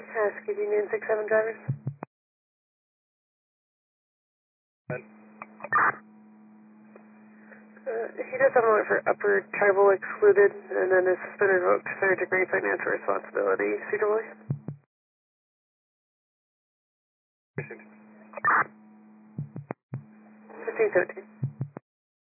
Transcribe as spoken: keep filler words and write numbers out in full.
Ask Union six seven drivers. Uh, he does have a note for upper tribal excluded, and then is suspended revoked third degree financial responsibility. Cedar Boy. fifteen seventeen.